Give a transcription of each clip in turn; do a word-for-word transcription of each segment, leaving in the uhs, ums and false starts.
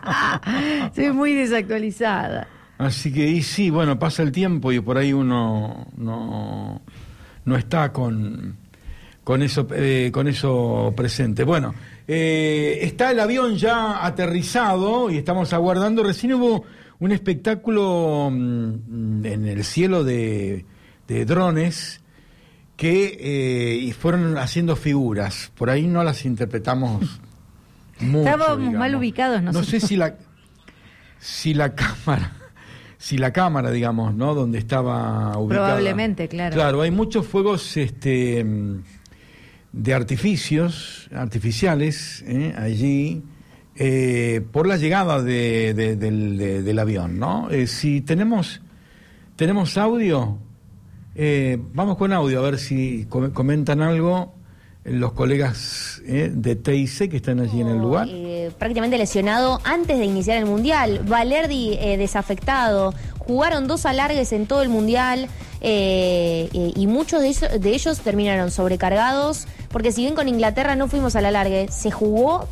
Soy muy desactualizada. Así que, y sí, bueno, pasa el tiempo y por ahí uno no, no está con, con, eso, eh, con eso presente. Bueno, eh, está el avión ya aterrizado y estamos aguardando. Recién hubo un espectáculo mmm, en el cielo de, de drones que eh, fueron haciendo figuras. Por ahí no las interpretamos mucho. Estábamos digamos. mal ubicados nosotros. No sé si la, si la cámara... Si la cámara, digamos, ¿no? Donde estaba ubicada. Probablemente, claro. Claro, hay muchos fuegos este, de artificios, artificiales, ¿eh? allí, eh, por la llegada de, de, del, de, del avión, ¿no? Eh, si tenemos, tenemos audio, eh, vamos con audio, a ver si comentan algo los colegas eh, de T I C que están allí en el lugar. Eh, prácticamente lesionado antes de iniciar el Mundial. Valerdi eh, desafectado. Jugaron dos alargues en todo el Mundial eh, eh, y muchos de ellos, de ellos terminaron sobrecargados, porque si bien con Inglaterra no fuimos al alargue, se jugó...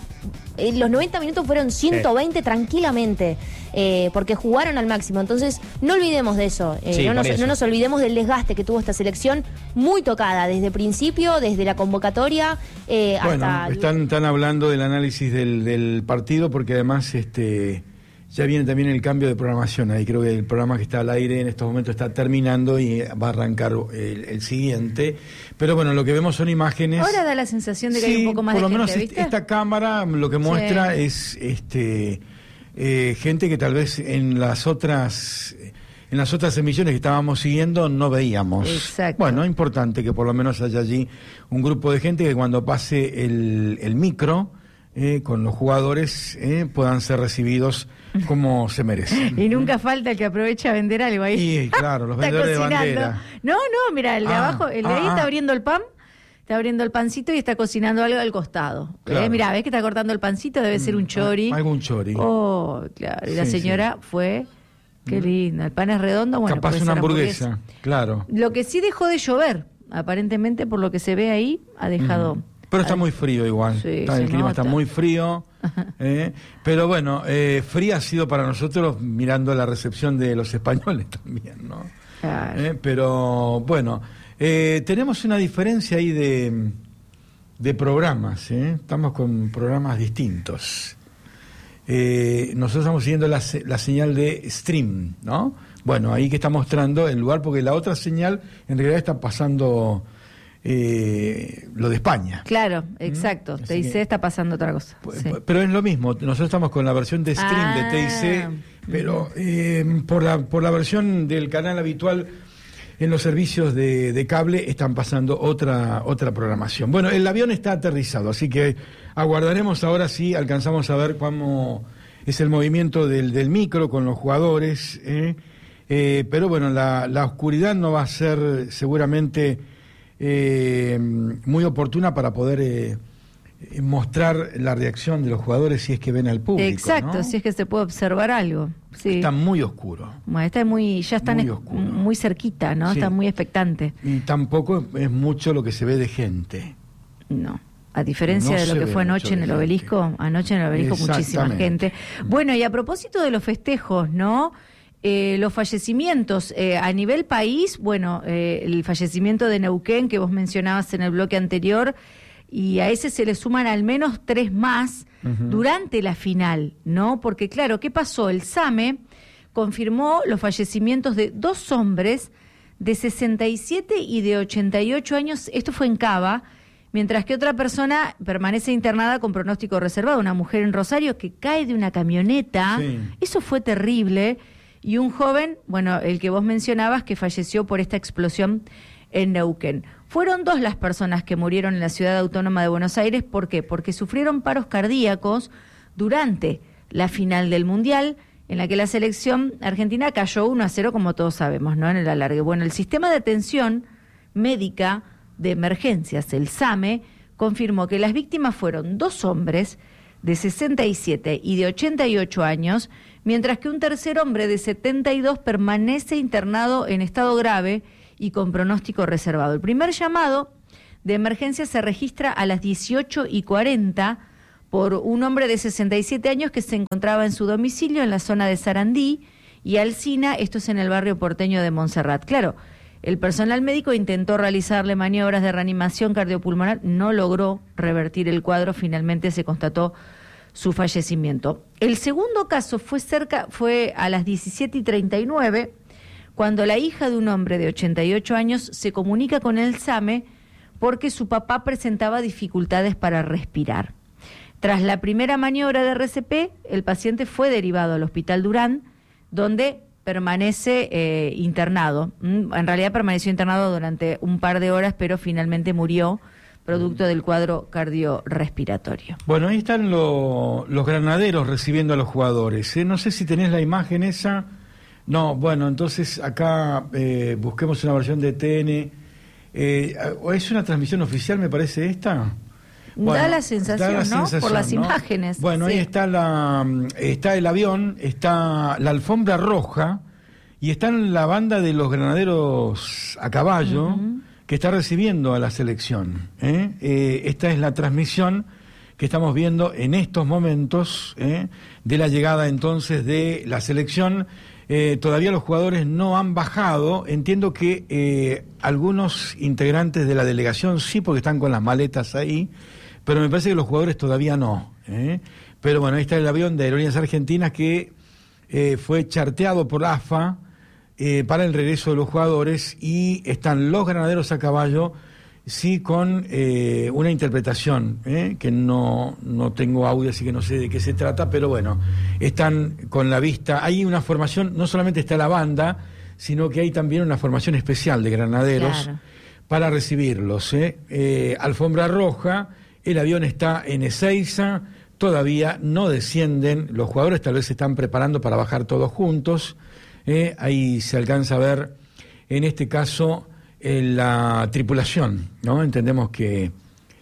Eh, los noventa minutos fueron ciento veinte sí. tranquilamente, eh, porque jugaron al máximo. Entonces, no olvidemos de eso. Eh, sí, no, nos, eso. no nos olvidemos del desgaste que tuvo esta selección, muy tocada desde el principio, desde la convocatoria eh, bueno, hasta... Están, están hablando del análisis del, del partido, porque además este ya viene también el cambio de programación. Ahí creo que el programa que está al aire en estos momentos está terminando y va a arrancar el, el siguiente. Pero bueno, lo que vemos son imágenes. Ahora da la sensación de que sí, hay un poco más por de lo menos gente, est- ¿viste? esta cámara lo que muestra sí. es este eh, gente que tal vez en las otras en las otras emisiones que estábamos siguiendo no veíamos. Exacto. Bueno, es importante que por lo menos haya allí un grupo de gente que cuando pase el, el micro eh, con los jugadores eh, puedan ser recibidos como se merecen. Y nunca falta el que aprovecha a vender algo ahí. Y claro, los Está vendedores cocinando. de bandera. No, no, mira, el de Ah, abajo, el de ah, ahí está ah. abriendo el pan, está abriendo el pancito y está cocinando algo al costado. Claro. ¿Eh? Mira, ves que está cortando el pancito, debe ser un chori. Ah, algún chori. Oh, claro. Y la Sí, señora sí. fue, qué linda. El pan es redondo, bueno, Capaz puede una ser hamburguesa, claro. Lo que sí dejó de llover, aparentemente por lo que se ve ahí, ha dejado. Mm. Pero está muy frío igual. Sí, está, se el clima nota. está muy frío. eh, pero bueno, eh, fría ha sido para nosotros mirando la recepción de los españoles también, ¿no? Claro. Eh, pero bueno, eh, tenemos una diferencia ahí de, de programas. ¿eh? Estamos con programas distintos. Eh, nosotros estamos siguiendo la, se- la señal de stream, ¿no? Bueno, ahí que está mostrando el lugar, porque la otra señal en realidad está pasando eh, lo de España. Claro, exacto. Así T I C que- está pasando otra cosa. P- Sí. Pero es lo mismo, nosotros estamos con la versión de stream Ah, de T I C, pero eh, por la por la versión del canal habitual en los servicios de, de cable están pasando otra otra programación. Bueno, el avión está aterrizado, así que aguardaremos ahora si alcanzamos a ver cómo es el movimiento del, del micro con los jugadores, ¿eh? Eh, pero bueno, la, la oscuridad no va a ser seguramente eh, muy oportuna para poder eh, eh, mostrar la reacción de los jugadores si es que ven al público. Exacto, ¿no? si es que se puede observar algo. Sí. Está muy oscuro. Bueno, está muy, ya están Muy es- oscuro. muy cerquita, ¿no? Sí. Está muy expectante. Y tampoco es mucho lo que se ve de gente. No. A diferencia No de lo se que ve fue mucho anoche en de el gente. obelisco, anoche en el obelisco muchísima Exactamente. gente. Bueno, y a propósito de los festejos, ¿no? Eh, los fallecimientos eh, a nivel país, bueno, eh, el fallecimiento de Neuquén que vos mencionabas en el bloque anterior, y a ese se le suman al menos tres más Ujú. durante la final, ¿no? Porque claro, ¿qué pasó? El SAME confirmó los fallecimientos de dos hombres de sesenta y siete y de ochenta y ocho años, esto fue en Cava, mientras que otra persona permanece internada con pronóstico reservado, una mujer en Rosario que cae de una camioneta, Sí. eso fue terrible, y un joven, bueno, el que vos mencionabas, que falleció por esta explosión en Neuquén. Fueron dos las personas que murieron en la Ciudad Autónoma de Buenos Aires, ¿por qué? Porque sufrieron paros cardíacos durante la final del Mundial, en la que la selección argentina cayó uno a cero, como todos sabemos, ¿no? En el alargue. Bueno, el sistema de atención médica de emergencias, el SAME, confirmó que las víctimas fueron dos hombres de sesenta y siete y de ochenta y ocho años, mientras que un tercer hombre de setenta y dos permanece internado en estado grave y con pronóstico reservado. El primer llamado de emergencia se registra a las dieciocho y cuarenta por un hombre de sesenta y siete años que se encontraba en su domicilio en la zona de Sarandí y Alsina, esto es en el barrio porteño de Montserrat. Claro, el personal médico intentó realizarle maniobras de reanimación cardiopulmonar, no logró revertir el cuadro, finalmente se constató su fallecimiento. El segundo caso fue cerca, fue a las diecisiete y treinta y nueve, cuando la hija de un hombre de ochenta y ocho años se comunica con el SAME porque su papá presentaba dificultades para respirar. Tras la primera maniobra de R C P, el paciente fue derivado al Hospital Durán, donde permanece eh, internado. En realidad permaneció internado durante un par de horas, pero finalmente murió producto del cuadro cardiorrespiratorio. Bueno, ahí están lo, los granaderos recibiendo a los jugadores. ¿eh? No sé si tenés la imagen esa. No, bueno, entonces acá eh, busquemos una versión de T N. Eh, ¿Es una transmisión oficial, me parece, esta? Bueno, da la sensación, da la ¿no? Sensación, por las ¿no? imágenes. Bueno, sí. Ahí está la está el avión, está la alfombra roja y está la banda de los granaderos a caballo uh-huh. que está recibiendo a la selección. ¿eh? Eh, esta es la transmisión que estamos viendo en estos momentos ¿eh? de la llegada entonces de la selección. Eh, todavía los jugadores no han bajado. Entiendo que eh, algunos integrantes de la delegación sí, porque están con las maletas ahí, pero me parece que los jugadores todavía no. ¿eh? Pero bueno, ahí está el avión de Aerolíneas Argentinas que eh, fue charteado por A F A eh, para el regreso de los jugadores, y están los granaderos a caballo, sí, con eh, una interpretación, ¿eh? que no, no tengo audio, así que no sé de qué se trata, pero bueno, están con la vista. Hay una formación, no solamente está la banda, sino que hay también una formación especial de granaderos claro. para recibirlos. ¿eh? Eh, alfombra roja, el avión está en Ezeiza, todavía no descienden, los jugadores tal vez se están preparando para bajar todos juntos. ¿eh? Ahí se alcanza a ver, en este caso, en la tripulación, ¿no? Entendemos que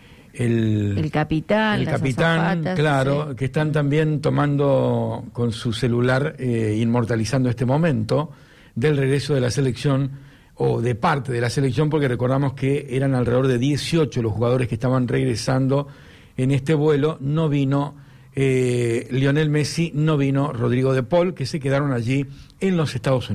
el, el capitán, el las capitán, azafatas, claro, sí. que están también tomando con su celular, eh, inmortalizando este momento del regreso de la selección, o de parte de la selección, porque recordamos que eran alrededor de dieciocho los jugadores que estaban regresando en este vuelo. No vino eh, Lionel Messi, no vino Rodrigo de Paul, que se quedaron allí en los Estados Unidos.